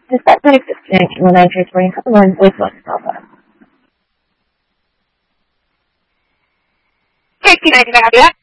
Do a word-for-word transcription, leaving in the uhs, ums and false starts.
To start the next disconnection, when I transferring a couple lines, voice box alpha. K T ninety, can I help you?